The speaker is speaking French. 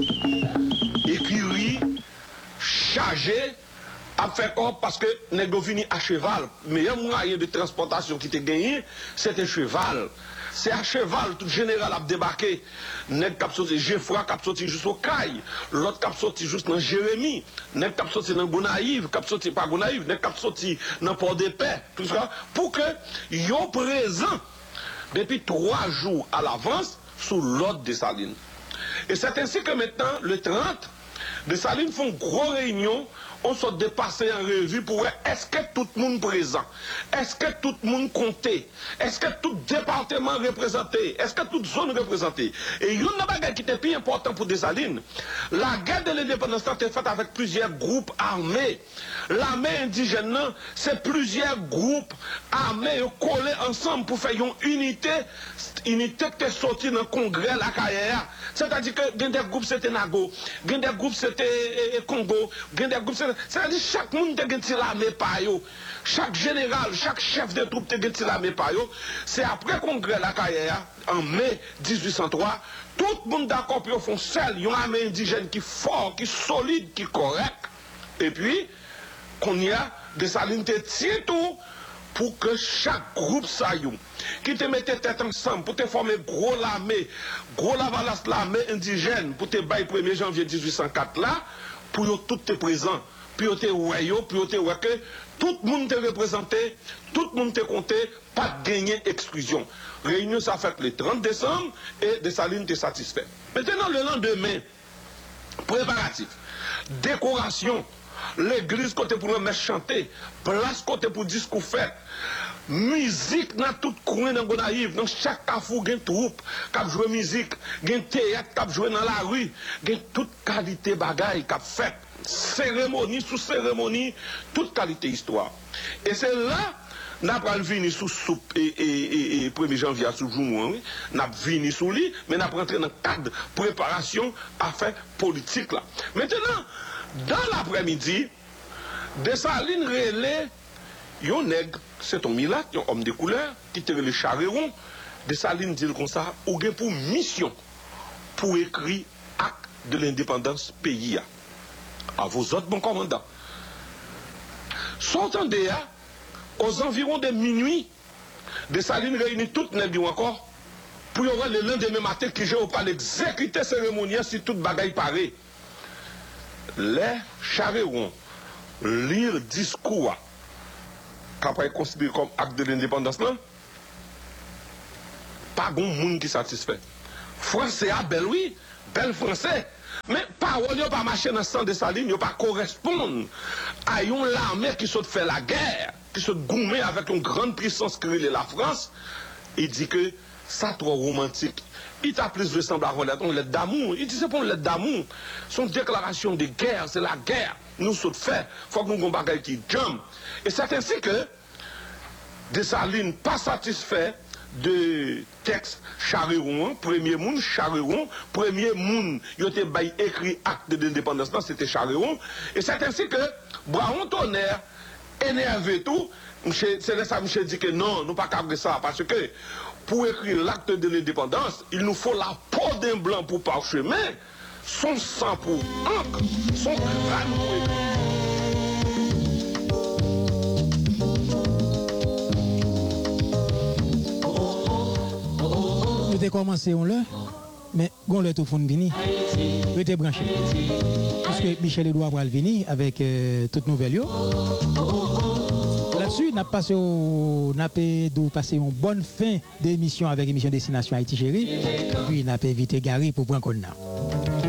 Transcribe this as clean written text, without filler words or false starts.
écurie chargée à faire quoi parce que nèg vini à cheval. Meilleur moyen de transportation qui était gagné, c'était cheval. C'est à cheval, tout général a débarqué. Nèg cap sorti Geoffroy cap sorti juste au Caille, l'autre cap sorti juste dans Jérémie, nèg cap sorti dans Gonaïve, cap sorti pas Gonaïve, nèg cap sorti dans Port-de-Paix, tout ça pour que yo présent depuis 3 jours à l'avance sous l'ordre de Salines. Et c'est ainsi que maintenant, le 30, de Salines font une grosse réunion, on sort de passer en revue pour voir est-ce que tout le monde présent, est-ce que tout le monde compté, est-ce que tout département représenté, est-ce que toute zone représentée. Et il y a une bagarre qui était plus important pour Dessalines. La guerre de l'indépendance a été faite avec plusieurs groupes armés. L'armée indigène, c'est plusieurs groupes armés collés ensemble pour faire une unité qui est sortie dans le congrès la carrière. C'est-à-dire que des groupes c'était Nago, des groupes c'était Congo, des groupes c'était... C'est-à-dire que chaque monde a l'armée par eux. Chaque général, chaque chef de troupe a l'armée par eux. C'est après le congrès la carrière, en mai 1803, tout le monde d'accord pour faire seul, une armée indigène qui est fort, qui est solide, qui est correct. Et puis, qu'on y a des salines tout pour que chaque groupe saillou qui te mettait tête ensemble pour te former gros l'armée, gros l'armée indigène pour te bailler 1er janvier 1804 là, pour yo tout te présent, pour te wayo, pour te que tout le monde te représenté, tout le monde te compté, pas de gagner exclusion. Réunion ça fait le 30 décembre et Dessalines te satisfait. Maintenant le lendemain, préparatif, décoration, l'église côté pour me chanter, place côté pour discours fait, musique dans tout coin dans Gonaïve, dans chaque carrefour, il y a une troupe qui joue musique, il y a un théâtre qui joue dans la rue, il y a toute qualité bagaille qui fait, cérémonie sous cérémonie, toute qualité histoire. Et c'est là, n'a pas venu sous soupe et 1er janvier sous jour, n'a venu sous lit, mais n'a pas rentré dans le cadre de préparation à faire politique là. Maintenant, dans l'après-midi, Dessalines relais, yon nègre, c'est un milat, un homme de couleur, qui te relais Charéron. Dessalines dit comme ça, ou gen pour mission, pour écrire acte de l'indépendance pays. À vos autres bons commandants. Sortant de là, aux environs de minuit, Dessalines réunit toutes les nègres encore, pour y avoir le lendemain matin qui j'ai au palais exécuter cérémonial si toute bagaille paraît. Les Charéron lire discours qu'après considéré comme acte de l'indépendance là, pas bon monde qui satisfait. Français a bel oui, bel français, mais parole yo pas marcher dans sens de Salines, yo pas correspondre à une armée qui saute faire la guerre, qui saute goumer avec une grande puissance que la France. Il dit que ça trop romantique. Il t'a plus ressemblable à une lettre d'amour. Il dit c'est pas une lettre d'amour. Son déclaration de guerre, c'est la guerre. Nous sommes faits. Il faut que nous ayons un bagage qui jump. Et c'est ainsi que Dessalines pas satisfait de texte Charéron, premier monde Charéron, premier monde, il était écrit acte de l'indépendance, c'était Charéron. Et c'est ainsi que Braon Tonnerre, énervé tout, c'est là ça Michel dit que non, nous pas capable ça, parce que pour écrire l'acte de l'indépendance, il nous faut la peau d'un blanc pour parchemin, son sang pour encre, son crâne pour écrire. Nous avons commencé on là, mais on le tout fond vini. Nous était branché. Parce que Michel Edouard va venir avec toute nouvelle yo. Là-dessus, n'a passé une bonne fin d'émission avec l'émission Destination Haïti Chérie. Puis n'a pas évité Gary pour prendre qu'on a.